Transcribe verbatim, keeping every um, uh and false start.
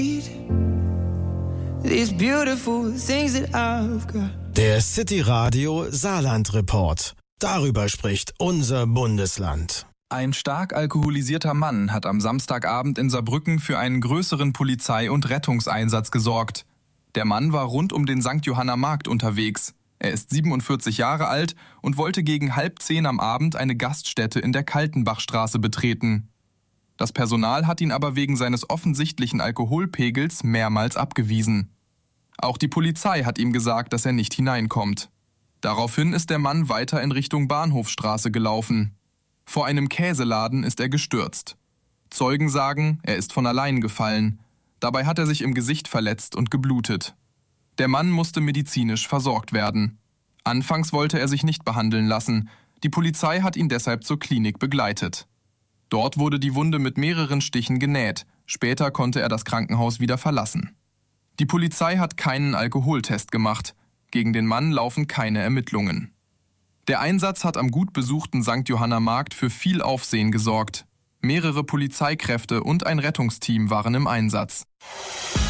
These beautiful things that I've got. Der City Radio Saarland Report. Darüber spricht unser Bundesland. Ein stark alkoholisierter Mann hat am Samstagabend in Saarbrücken für einen größeren Polizei- und Rettungseinsatz gesorgt. Der Mann war rund um den Sankt Johanner Markt unterwegs. Er ist siebenundvierzig Jahre alt und wollte gegen halb zehn am Abend eine Gaststätte in der Kaltenbachstraße betreten. Das Personal hat ihn aber wegen seines offensichtlichen Alkoholpegels mehrmals abgewiesen. Auch die Polizei hat ihm gesagt, dass er nicht hineinkommt. Daraufhin ist der Mann weiter in Richtung Bahnhofstraße gelaufen. Vor einem Käseladen ist er gestürzt. Zeugen sagen, er ist von allein gefallen. Dabei hat er sich im Gesicht verletzt und geblutet. Der Mann musste medizinisch versorgt werden. Anfangs wollte er sich nicht behandeln lassen. Die Polizei hat ihn deshalb zur Klinik begleitet. Dort wurde die Wunde mit mehreren Stichen genäht. Später konnte er das Krankenhaus wieder verlassen. Die Polizei hat keinen Alkoholtest gemacht. Gegen den Mann laufen keine Ermittlungen. Der Einsatz hat am gut besuchten Sankt Johanner Markt für viel Aufsehen gesorgt. Mehrere Polizeikräfte und ein Rettungsteam waren im Einsatz.